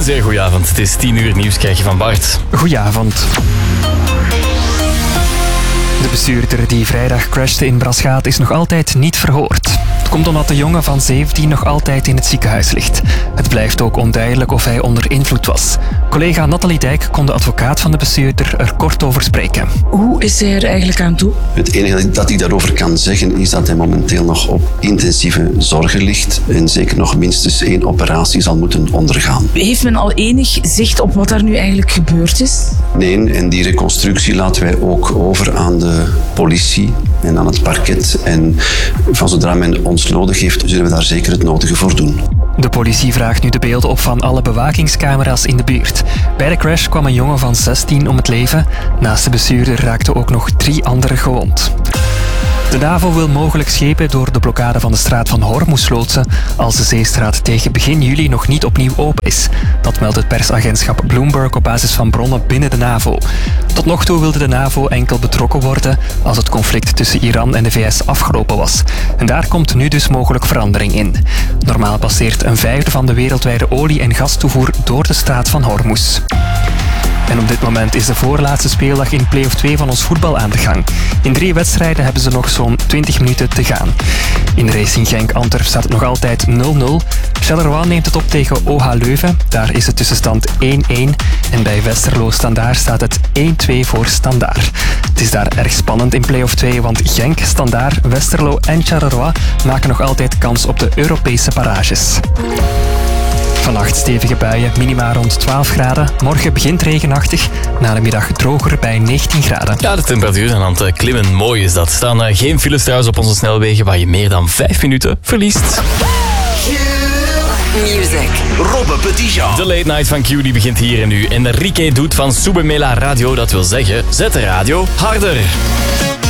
Een zeer goeie avond. Het is 10 uur, nieuws krijg je van Bart. Goedenavond. De bestuurder die vrijdag crashte in Braschaat is nog altijd niet verhoord. Het komt omdat de jongen van 17 nog altijd in het ziekenhuis ligt. Het blijft ook onduidelijk of hij onder invloed was. Collega Nathalie Dijk kon de advocaat van de bestuurder er kort over spreken. Hoe is hij er eigenlijk aan toe? Het enige dat ik daarover kan zeggen is dat hij momenteel nog op intensieve zorgen ligt en zeker nog minstens 1 operatie zal moeten ondergaan. Heeft men al enig zicht op wat er nu eigenlijk gebeurd is? Nee, en die reconstructie laten wij ook over aan de politie en aan het parket. En van zodra men ons nodig heeft, zullen we daar zeker het nodige voor doen. De politie vraagt nu de beelden op van alle bewakingscamera's in de buurt. Bij de crash kwam een jongen van 16 om het leven. Naast de bestuurder raakten ook nog 3 anderen gewond. De NAVO wil mogelijk schepen door de blokkade van de straat van Hormuz loodsen als de zeestraat tegen begin juli nog niet opnieuw open is. Dat meldt het persagentschap Bloomberg op basis van bronnen binnen de NAVO. Tot nog toe wilde de NAVO enkel betrokken worden als het conflict tussen Iran en de VS afgelopen was. En daar komt nu dus mogelijk verandering in. Normaal passeert een 1/5 van de wereldwijde olie- en gastoevoer door de straat van Hormuz. En op dit moment is de voorlaatste speeldag in play-off 2 van ons voetbal aan de gang. In 3 wedstrijden hebben ze nog zo'n 20 minuten te gaan. In Racing Genk-Antwerp staat het nog altijd 0-0. Charleroi neemt het op tegen OH Leuven. Daar is de tussenstand 1-1. En bij Westerlo-Standaard staat het 1-2 voor Standaard. Het is daar erg spannend in play-off 2, want Genk, Standaard, Westerlo en Charleroi maken nog altijd kans op de Europese barrages. Vannacht stevige buien, minima rond 12 graden. Morgen begint regenachtig, na de middag droger bij 19 graden. Ja, de temperatuur is aan het klimmen. Mooi is dat. Er staan geen files trouwens op onze snelwegen waar je meer dan 5 minuten verliest. Music. Robbe Petitjean. De late night van Q die begint hier en nu. En Rieke doet van Subemela Radio, dat wil zeggen, zet de radio harder.